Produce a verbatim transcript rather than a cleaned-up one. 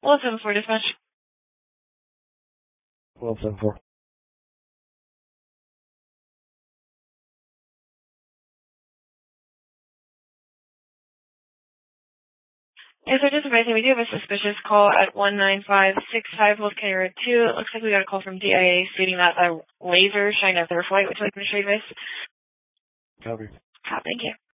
Well seven four dispatch. Well seven four. Yes, sir, just advising, we do have a suspicious call at one nine five six five Wolf County Road two. It looks like we got a call from D I A stating that a laser shined at their flight. Would you like me to show you guys? Copy. Oh, thank you.